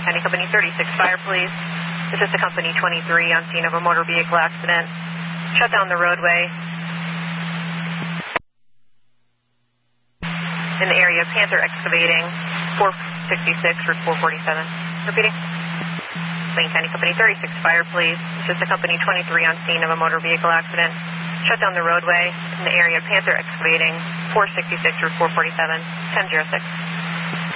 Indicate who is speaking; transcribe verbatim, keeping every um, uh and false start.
Speaker 1: County Company thirty-six, fire please. Assist the Company twenty-three on scene of a motor vehicle accident. Shut down the roadway in the area of Panther Excavating, four sixty-six, Route four forty-seven. Repeating. Wayne County Company thirty-six, fire please. Assist the Company twenty-three on scene of a motor vehicle accident. Shut down the roadway in the area of Panther Excavating, four sixty-six, Route four forty-seven, ten oh six.